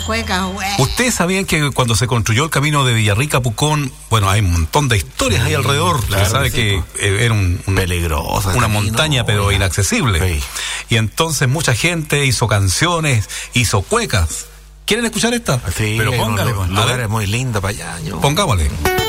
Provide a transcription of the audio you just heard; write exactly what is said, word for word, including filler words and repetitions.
cuecas, güey. ¿Ustedes sabían que cuando se construyó el camino de Villarrica a Pucón, bueno, hay un montón de historias sí, ahí alrededor? Claro, se sabe que, sí, que era un, un, peligrosa, una camino, montaña, pero ya. inaccesible. Sí. Y entonces mucha gente hizo canciones, hizo cuecas. ¿Quieren escuchar esta? Sí, pero póngale. Un lugar es muy lindo para allá. Yo... Pongámosle.